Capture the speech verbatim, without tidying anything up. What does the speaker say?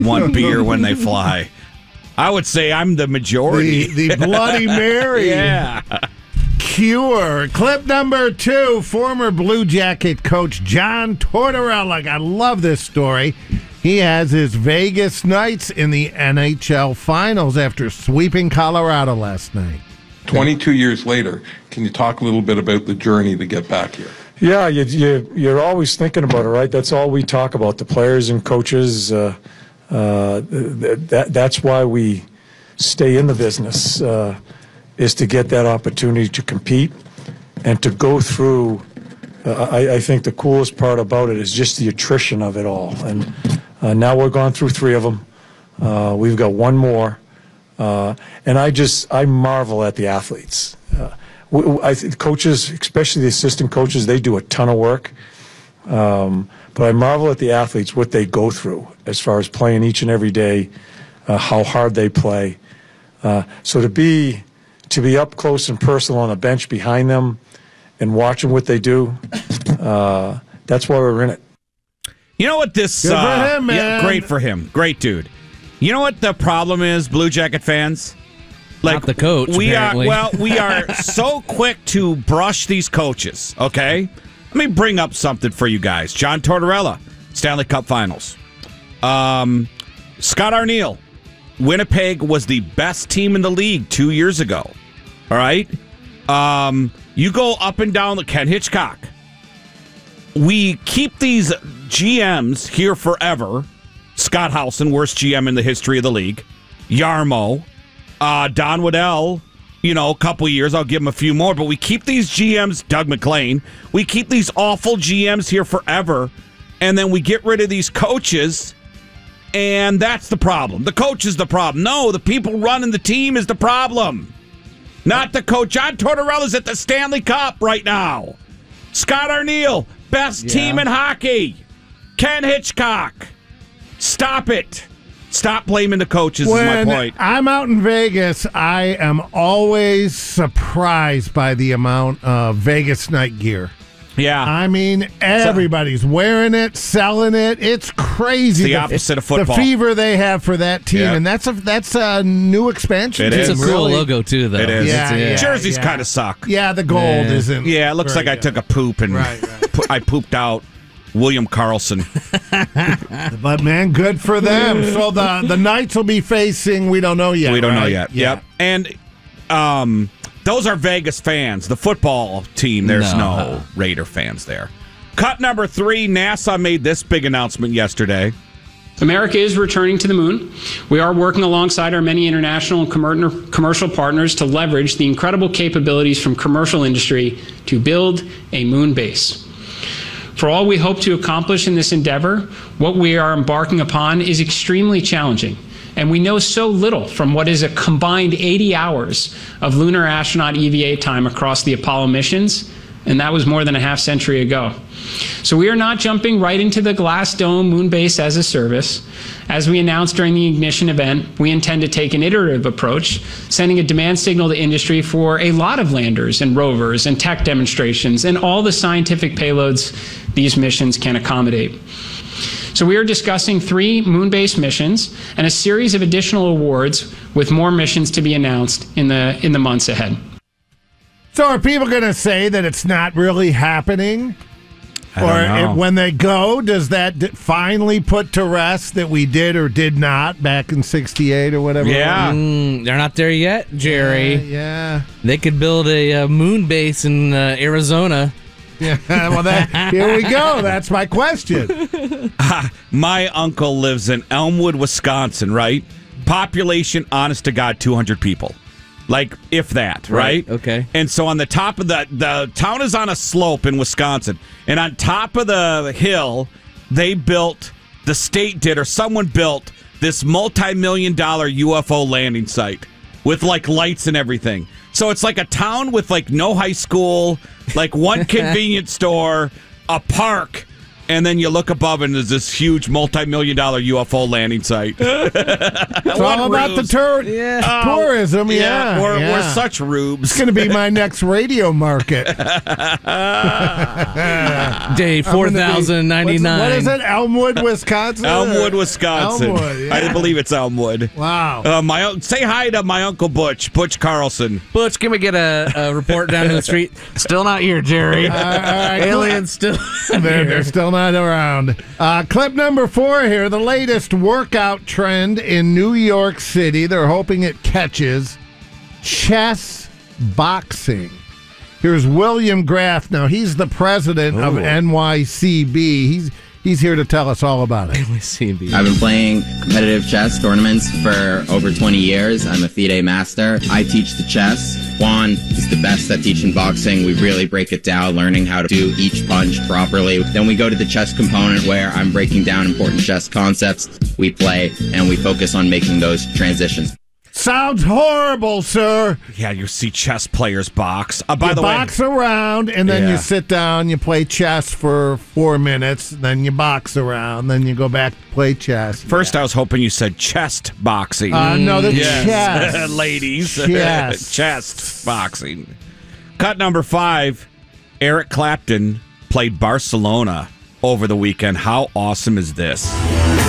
one beer when they fly. I would say I'm the majority. The, the Bloody Mary. Yeah. Cure. Clip number two, former Blue Jacket coach John Tortorella. I love this story. He has his Vegas Knights in the N H L Finals after sweeping Colorado last night. twenty-two years later, can you talk a little bit about the journey to get back here? Yeah, you, you, you're always thinking about it, right? That's all we talk about, the players and coaches. Uh, uh, that, that's why we stay in the business, uh, is to get that opportunity to compete and to go through. Uh, I, I think the coolest part about it is just the attrition of it all. And uh, now we're going through three of them. Uh, we've got one more. Uh, and I just, I marvel at the athletes. Uh, we, I think coaches, especially the assistant coaches, they do a ton of work. Um, but I marvel at the athletes, what they go through as far as playing each and every day, uh, how hard they play. Uh, so to be, to be up close and personal on a bench behind them and watching what they do, uh, that's why we're in it. You know what this... Good for uh, him, man. Yeah, great for him. Great dude. You know what the problem is, Blue Jacket fans? Like, Not the coach, we apparently. are well, we are so quick to brush these coaches, okay? Let me bring up something for you guys. John Tortorella, Stanley Cup Finals. Um, Scott Arniel, Winnipeg was the best team in the league two years ago. All right? Um, you go up and down the Ken Hitchcock. We keep these G Ms here forever. Scott Howson, worst G M in the history of the league. Yarmo. Uh, Don Waddell, you know, a couple years. I'll give him a few more. But we keep these G Ms, Doug McClain, we keep these awful G Ms here forever. And then we get rid of these coaches. And that's the problem. The coach is the problem. No, the people running the team is the problem. Not the coach. John Tortorella's at the Stanley Cup right now. Scott Arniel, best Yeah. team in hockey. Ken Hitchcock. Stop it. Stop blaming the coaches When is my point. I'm out in Vegas, I am always surprised by the amount of Vegas night gear. Yeah. I mean, everybody's wearing it, selling it. It's crazy. The opposite of football. The fever they have for that team, Yeah. and that's a that's a new expansion. It team, is. It's a cool really. logo, too, though. It is. Yeah, It's- yeah. Jerseys yeah. kind of suck. Yeah, the gold Yeah. isn't. Yeah, it looks very like I good. took a poop and Right, right. po- I pooped out William Carlson. But man, good for them. So the the Knights will be facing. We don't know yet. we don't know right? yet. Yeah. Yep. And um, those are Vegas fans. The football team, there's no, No. Raider fans there. Cut number three, NASA made this big announcement yesterday. America is returning to the moon. We are working alongside our many international and commer- commercial partners to leverage the incredible capabilities from commercial industry to build a moon base. For all we hope to accomplish in this endeavor, what we are embarking upon is extremely challenging, and we know so little from what is a combined eighty hours of lunar astronaut E V A time across the Apollo missions, and that was more than a half century ago. So we are not jumping right into the glass dome moon base as a service. As we announced during the ignition event, we intend to take an iterative approach, sending a demand signal to industry for a lot of landers and rovers and tech demonstrations and all the scientific payloads these missions can accommodate. So we are discussing three moon-based missions and a series of additional awards with more missions to be announced in the in the months ahead. So are people going to say that it's not really happening? I or don't know. it- when they go, does that d- finally put to rest that we did or did not back in sixty-eight or whatever? it Yeah. Mm, they're not there yet, Jerry. was? Yeah. They could build a uh, moon base in uh, Arizona. Yeah. Well, that, here we go. That's my question. My uncle lives in Elmwood, Wisconsin, right? Population, honest to God, two hundred people. Like, if that, right? Right, okay. And so on the top of the, the town is on a slope in Wisconsin. And on top of the hill, they built, the state did, or someone built this multi-million dollar U F O landing site with like lights and everything. So it's like a town with like no high school, like one convenience store, a park, and then you look above and there's this huge multi-million dollar U F O landing site. It's all about the tour- Yeah. tourism. Yeah, Yeah, we're, yeah. we're such rubes. It's going to be my next radio market. Day four thousand ninety-nine. What is it? Elmwood, Wisconsin? Elmwood, Wisconsin. Elmwood, yeah. I believe it's Elmwood. Wow. Uh, my un- say hi to my uncle Butch, Butch Carlson. Butch, can we get a, a report down to the street? Still not here, Jerry. all right, Aliens still They're, they're still not around. Uh, clip number four here. The latest workout trend in New York City. They're hoping it catches chess boxing. Here's William Graff. Now, he's the president of N Y C B. He's he's here to tell us all about it. I've been playing competitive chess tournaments for over twenty years. I'm a FIDE master. I teach the chess. Juan is the best at teaching boxing. We really break it down, learning how to do each punch properly. Then we go to the chess component where I'm breaking down important chess concepts. We play and we focus on making those transitions. Sounds horrible, sir. Yeah, you see chess players box. Uh, by you the box way, around, and then Yeah. you sit down, you play chess for four minutes, then you box around, then you go back to play chess. first I was hoping you said chest boxing. Uh, no, the Yes. chess. Ladies. Chess. Chest boxing. Cut number five. Eric Clapton played Barcelona over the weekend. How awesome is this?